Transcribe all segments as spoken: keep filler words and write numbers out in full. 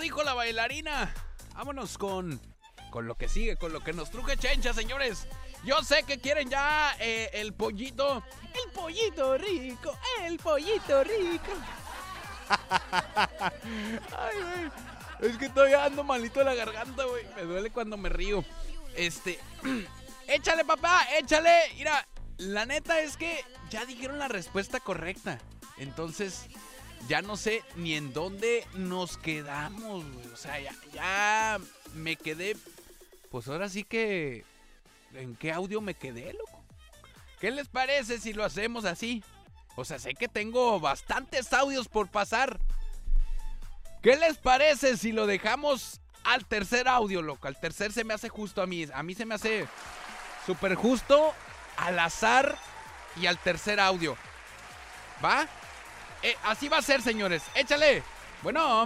dijo la bailarina. Vámonos con, con lo que sigue, con lo que nos truje Chencha, señores. Yo sé que quieren ya eh, el pollito. El pollito rico, el pollito rico. Ay, güey. Es que todavía ando malito de la garganta, güey. Me duele cuando me río. Este... Échale, papá, échale. Mira, la neta es que ya dijeron la respuesta correcta. Entonces, ya no sé ni en dónde nos quedamos, güey. O sea, ya, ya me quedé. Pues ahora sí que... ¿En qué audio me quedé, loco? ¿Qué les parece si lo hacemos así? O sea, sé que tengo bastantes audios por pasar. ¿Qué les parece si lo dejamos al tercer audio, loco? Al tercer se me hace justo a mí. A mí se me hace súper justo, al azar y al tercer audio. ¿Va? Eh, así va a ser, señores. Échale. Bueno.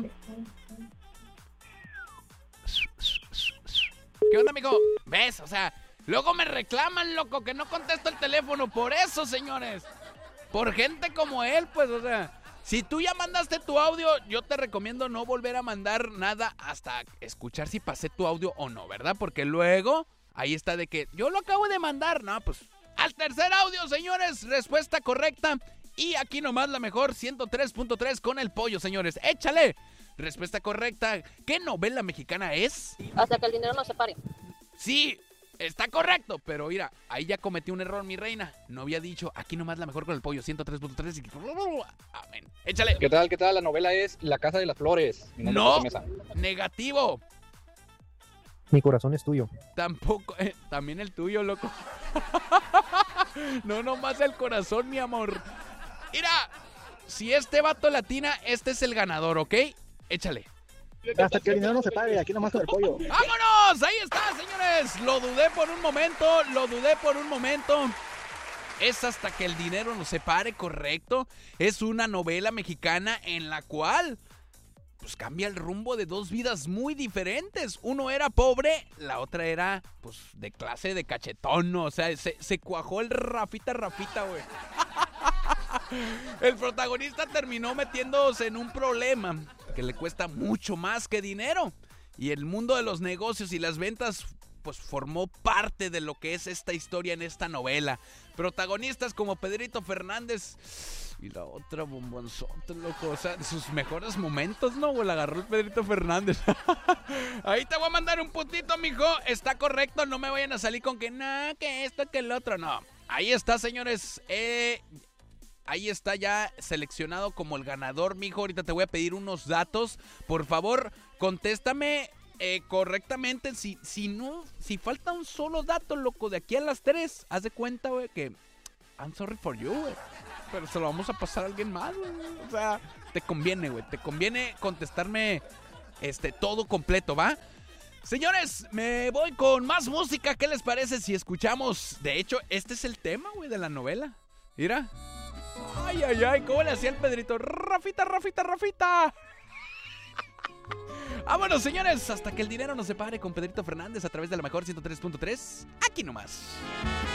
¿Qué onda, amigo? ¿Ves? O sea, luego me reclaman, loco, que no contesto el teléfono. Por eso, señores. Por gente como él, pues, o sea... Si tú ya mandaste tu audio, yo te recomiendo no volver a mandar nada hasta escuchar si pasé tu audio o no, ¿verdad? Porque luego, ahí está de que yo lo acabo de mandar. No, pues, al tercer audio, señores, respuesta correcta. Y aquí nomás la mejor, ciento tres punto tres con el pollo, señores. ¡Échale! Respuesta correcta. ¿Qué novela mexicana es? Hasta que el dinero nos separe. Sí, está correcto, pero mira, ahí ya cometí un error, mi reina. No había dicho, aquí nomás la mejor con el pollo, ciento tres punto tres. Y... Amén. Échale. ¿Qué tal? ¿Qué tal? La novela es La Casa de las Flores. No, negativo. Mi corazón es tuyo. Tampoco, eh, también el tuyo, loco. No, nomás el corazón, mi amor. Mira, si este vato latina, este es el ganador, ¿ok? Échale. Hasta que el dinero no se pague, aquí nomás con el pollo. ¡Vámonos! Ahí está, señores. Lo dudé por un momento, lo dudé por un momento. Es Hasta que el dinero nos separe, correcto. Es una novela mexicana en la cual pues cambia el rumbo de dos vidas muy diferentes. Uno era pobre, la otra era pues de clase de cachetón, ¿no? O sea, se, se cuajó el Rafita Rafita, güey. El protagonista terminó metiéndose en un problema que le cuesta mucho más que dinero. Y el mundo de los negocios y las ventas pues formó parte de lo que es esta historia en esta novela. Protagonistas como Pedrito Fernández y la otra bombonzota, loco. O sea, de sus mejores momentos, ¿no? O la agarró el Pedrito Fernández. Ahí te voy a mandar un puntito, mijo. Está correcto, no me vayan a salir con que no, que esto, que el otro. No, ahí está, señores. Eh... Ahí está ya seleccionado como el ganador, mijo. Ahorita te voy a pedir unos datos. Por favor, contéstame eh, correctamente. Si, si no, si falta un solo dato, loco, de aquí a las tres, haz de cuenta, güey, que I'm sorry for you, güey. Pero se lo vamos a pasar a alguien más, güey. O sea, te conviene, güey. Te conviene contestarme este, todo completo, ¿va? Señores, me voy con más música. ¿Qué les parece si escuchamos? De hecho, este es el tema, güey, de la novela. Mira. Ay, ay, ay, ¿cómo le hacía el Pedrito? Rafita, Rafita, Rafita. Vámonos, señores, hasta que el dinero nos separe con Pedrito Fernández a través de la mejor ciento tres punto tres. Aquí nomás.